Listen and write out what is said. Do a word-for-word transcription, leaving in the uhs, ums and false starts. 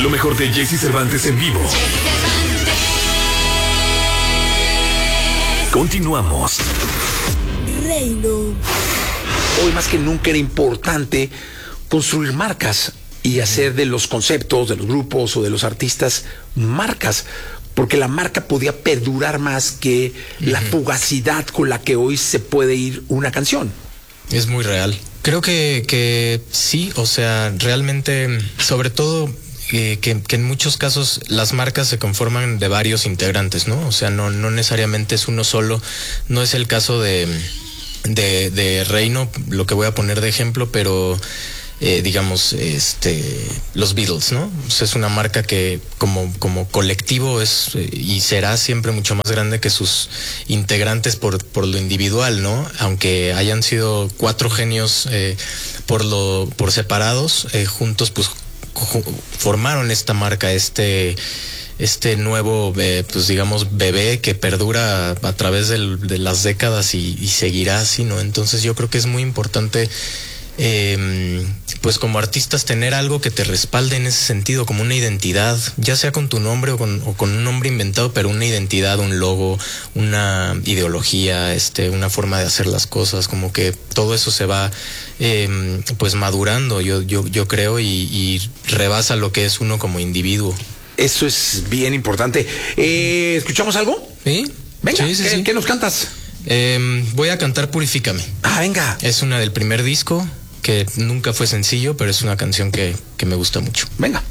Lo mejor de Jesse Cervantes en vivo. Continuamos. Reino. Hoy más que nunca era importante construir marcas y hacer de los conceptos, de los grupos o de los artistas marcas, porque la marca podía perdurar más que uh-huh. la fugacidad con la que hoy se puede ir una canción. Es muy real. Creo que, que sí, o sea, realmente, sobre todo eh, que, que en muchos casos las marcas se conforman de varios integrantes, ¿no? O sea, no, no necesariamente es uno solo. No es el caso de, de, de Reino, lo que voy a poner de ejemplo, pero eh, digamos, este, los Beatles, ¿no? O sea, es una marca que como, como colectivo es eh, y será siempre mucho más grande que sus integrantes por, por lo individual, ¿no? Aunque hayan sido cuatro genios eh, por lo, por separados, eh, juntos pues formaron esta marca, este, este nuevo, eh, pues digamos, bebé que perdura a través del, de las décadas y, y seguirá así, ¿no? Entonces yo creo que es muy importante Eh, pues como artistas tener algo que te respalde en ese sentido, como una identidad, ya sea con tu nombre o con, o con un nombre inventado, pero una identidad, un logo, una ideología, este, una forma de hacer las cosas, como que todo eso se va eh, pues madurando, yo, yo, yo creo, y, y rebasa lo que es uno como individuo. Eso es bien importante. Eh, ¿Escuchamos algo? Sí. Venga, sí, sí, ¿qué, sí. ¿qué nos cantas? Eh, voy a cantar Purifícame. Ah, venga. Es una del primer disco, que nunca fue sencillo, pero es una canción que, que me gusta mucho. Venga.